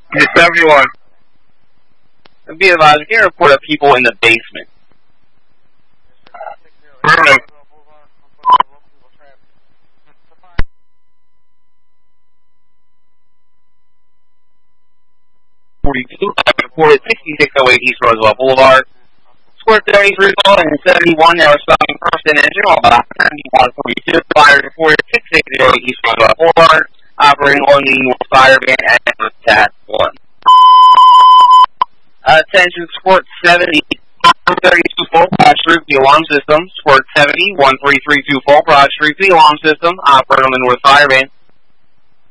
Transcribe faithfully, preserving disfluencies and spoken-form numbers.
It's everyone. Be advised, we can report of people in the basement. Perfect. forty-two, reported sixty-six oh eight East Roosevelt Boulevard. Square thirty-three and seventy-one, now stopping first and engine, all about ninety-one forty-two. Fire reported six sixty oh eight East Roosevelt Boulevard, operating on the North Fire Van at task one. Uh, attention, Squirt seventy, one thirty-two full, Broad Street, the alarm system. Squirt seventy, one three three two full, Broad Street, the alarm system, operating on the North Fire Van.